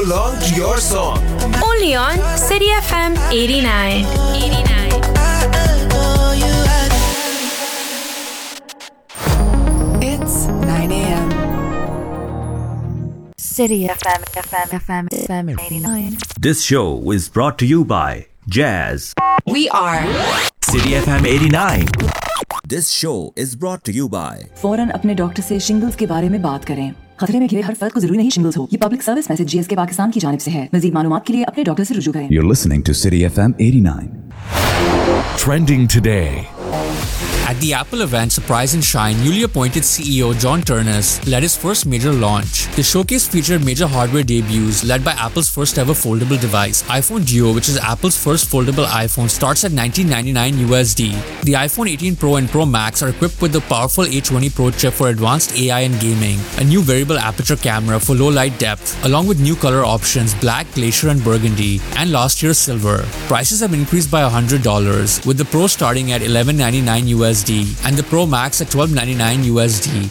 along to your song. Only on City FM 89. It's 9 a.m. City FM 89. This show is brought to you by Jazz. We are City FM 89. This show is brought to you by फौरन अपने doctor से shingles के बारे में बात करें। खतरे में घिरे हर फर्द को जरूरी नहीं शिंगल्स हो। ये public service message GSK Pakistan की जानिब से है। मज़ीद मालूमात के लिए अपने डॉक्टर से रुजू करें। You're listening to City FM 89. Trending today. At the Apple event, Surprise and Shine, newly appointed CEO John Ternus led his first major launch. The showcase featured major hardware debuts led by Apple's first ever foldable device. iPhone Duo, which is Apple's first foldable iPhone, starts at $19.99 USD. The iPhone 18 Pro and Pro Max are equipped with the powerful A20 Pro chip for advanced AI and gaming, a new variable aperture camera for low light depth, along with new color options black, glacier and burgundy, and last year's silver. Prices have increased by $100, with the Pro starting at $11.99 USD and the Pro Max at $12.99 USD.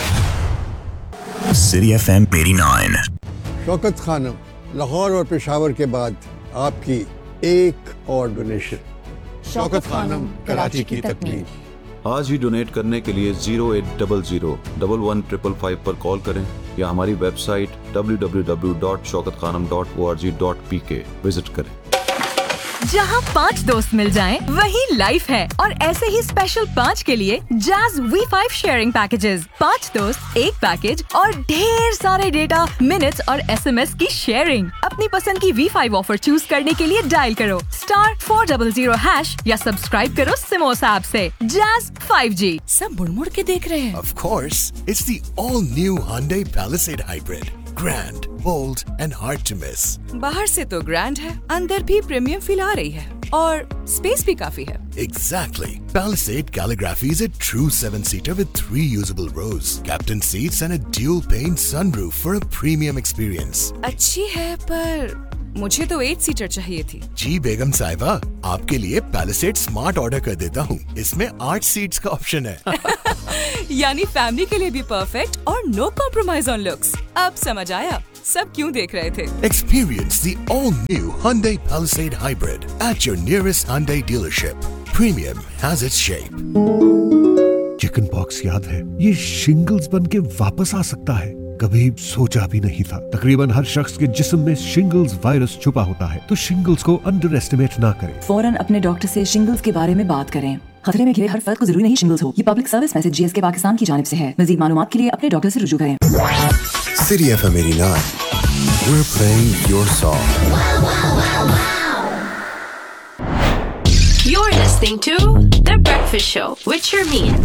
City FM 89. Shaukat Khanam, Lahore और पेशावर के बाद आपकी एक और donation. Shaukat Khanam, Karachi की तकमील। आज ही donate करने के लिए 0800-115555 पर कॉल करें या हमारी वेबसाइट www.shaukatkhanam.org.pk विजिट करें। जहाँ 5 दोस्त मिल जाएं, वही लाइफ है। और ऐसे ही स्पेशल 5 के लिए Jazz V5 शेयरिंग पैकेजेस। 5 दोस्त, एक पैकेज और ढेर सारे डेटा, मिनट्स और SMS की शेयरिंग। अपनी पसंद की V5 ऑफर चूज करने के लिए डायल करो *400# या सब्सक्राइब करो सिमोस ऐप से। Jazz 5G। सब मुड़-मुड़ के देख रहे हैं। Of course, it's the all-new Hyundai Palisade Hybrid. Grand, bold and hard to miss. बाहर से तो ग्रैंड है, अंदर भी प्रीमियम फील आ रही है और स्पेस भी काफी है। Exactly. Palisade Calligraphy is a true 7-seater with 3 usable rows, captain seats and a dual-pane sunroof for a premium experience. अच्छी है पर मुझे तो 8 सीटर चाहिए थी। जी बेगम साहिबा, आपके लिए Palisade Smart ऑर्डर कर देता हूँ। इसमें 8 सीट्स का ऑप्शन है। यानी फैमिली के लिए भी परफेक्ट और नो कॉम्प्रोमाइज ऑन लुक्स। अब समझ आया सब क्यों देख रहे थे। Experience the all-new Hyundai Palisade Hybrid at your nearest Hyundai dealership. Premium has its shape. Chicken pox याद है? ये शिंगल्स बन के वापस आ सकता है। कभी सोचा भी नहीं था। तकरीबन हर शख्स के जिस्म में शिंगल्स वायरस छुपा होता है, तो शिंगल्स को अंडर एस्टिमेट ना करें। फौरन अपने डॉक्टर से शिंगल्स के बारे में बात करें। खतरे में घिरे हर फर्द को जरूरी नहीं शिंगल्स हो। ये public service message GSK Pakistan की जानिब से है। मज़ीद मालूमात के लिए अपने डॉक्टर से रुजू करें। City FM 89. We're playing your song. You're listening to The Breakfast Show with Sharmeen.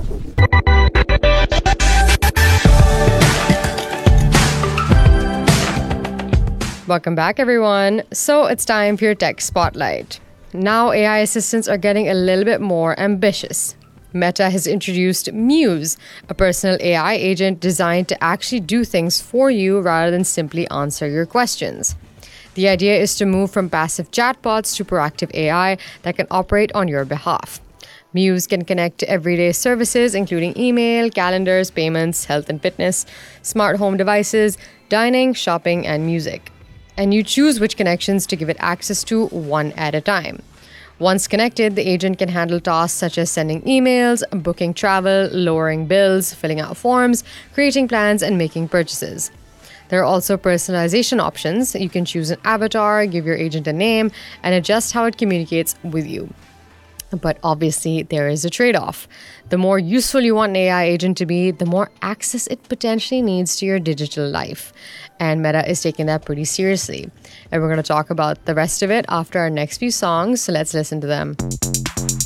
Welcome back, everyone. So it's time for your tech spotlight. Now AI assistants are getting a little bit more ambitious. Meta has introduced Muse, a personal AI agent designed to actually do things for you rather than simply answer your questions. The idea is to move from passive chatbots to proactive AI that can operate on your behalf. Muse can connect to everyday services, including email, calendars, payments, health and fitness, smart home devices, dining, shopping, and music. And you choose which connections to give it access to one at a time. Once connected, the agent can handle tasks such as sending emails, booking travel, lowering bills, filling out forms, creating plans, and making purchases. There are also personalization options. You can choose an avatar, give your agent a name, and adjust how it communicates with you. But obviously, there is a trade-off. The more useful you want an AI agent to be, the more access it potentially needs to your digital life. And Meta is taking that pretty seriously. And we're going to talk about the rest of it after our next few songs, so let's listen to them.